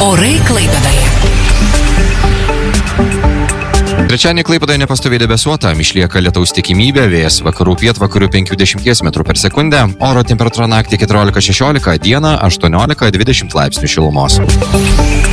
Orai Klaipėdoje. Trečiadienį Klaipėdoje nepastoviai debesuota, išlieka lietaus tikimybė, vėjas vakarų pietvakarių 5–10 metrų per sekundę, oro temperatūra naktį 14–16, dieną 18–20 laipsnių šilumos.